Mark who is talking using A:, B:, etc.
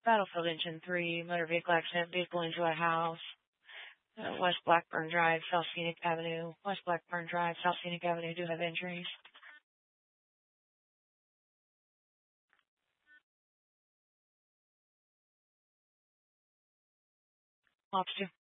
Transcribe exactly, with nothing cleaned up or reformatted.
A: Battlefield Engine three, motor vehicle accident, vehicle into a house. Uh, West Blackburn Drive, South Scenic Avenue. West Blackburn Drive, South Scenic Avenue do have injuries. Ops two.